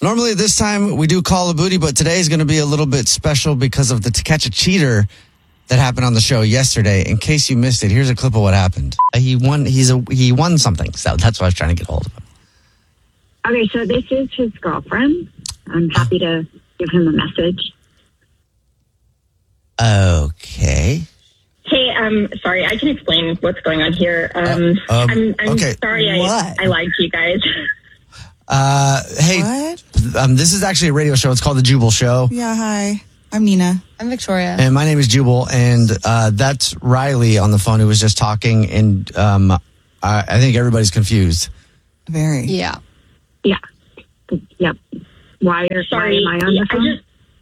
Normally at this time we do Call of Booty, but today is going to be a little bit special because of the To Catch a Cheater that happened on the show yesterday. In case you missed it, here's a clip of what happened. He won something, so that's why I was trying to get hold of him. Okay, so this is his girlfriend. I'm happy to give him a message. Okay. Hey, sorry, I can explain what's going on here. I'm okay. sorry I lied to you guys. Hey, What? this is actually a radio show. It's called The Jubal Show. Yeah, hi. I'm Nina. I'm Victoria. And my name is Jubal, and that's Riley on the phone who was just talking, and I think everybody's confused. Very. Yeah. Yeah. Yep. Why am I on the phone?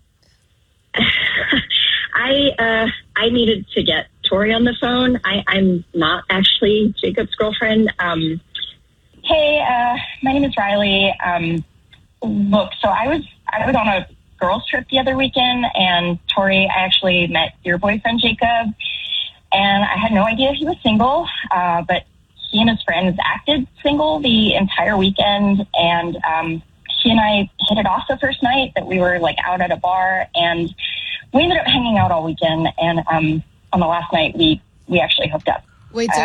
I needed to get Tori on the phone. I'm not actually Jacob's girlfriend. Hey, my name is Riley. Look, so I was on a girls trip the other weekend, and Tori, I actually met your boyfriend Jacob, and I had no idea he was single, but he and his friends acted single the entire weekend, and he and I hit it off the first night that we were like out at a bar, and we ended up hanging out all weekend, and on the last night we actually hooked up. Wait, so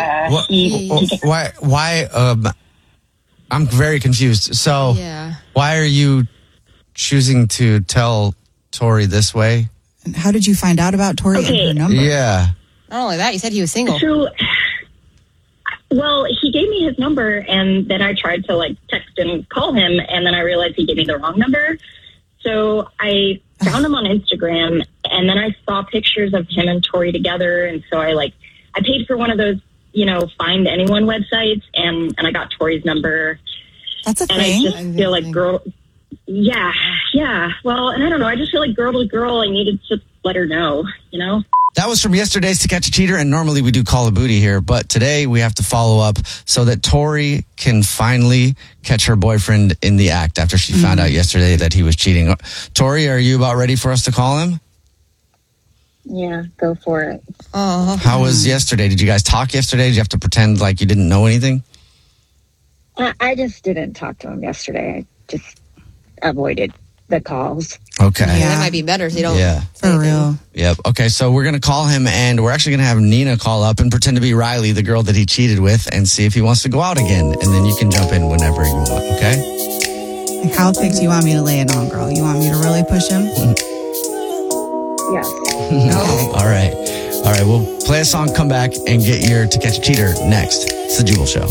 Why? I'm very confused. So, yeah. Why are you choosing to tell Tori this way? And how did you find out about Tori and her number? Yeah. Not only that, you said he was single. So, well, he gave me his number, and then I tried to like text and call him, and then I realized he gave me the wrong number. So I found him on Instagram, and then I saw pictures of him and Tori together, and so I paid for one of those, find anyone websites, and I got Tori's number. That's a and thing. I just feel like girl. Yeah. Well, and I don't know. I just feel like girl to girl, I needed to let her know, That was from yesterday's To Catch a Cheater, and normally we do Call of Booty here, but today we have to follow up so that Tori can finally catch her boyfriend in the act after she found out yesterday that he was cheating. Tori, are you about ready for us to call him? Yeah, go for it. Oh. How was yesterday? Did you guys talk yesterday? Did you have to pretend like you didn't know anything? I just didn't talk to him yesterday. I just avoided the calls. Okay. Yeah. That might be better so you don't Yeah. say For anything. real. Yep. Okay, so we're going to call him, and we're actually going to have Nina call up and pretend to be Riley, the girl that he cheated with, and see if he wants to go out again. And then you can jump in whenever you want, okay? Like, how thick do you want me to lay it on, girl? You want me to really push him? Yes. All right. We'll play a song, come back, and get your To Catch a Cheater next. It's The Jubal Show.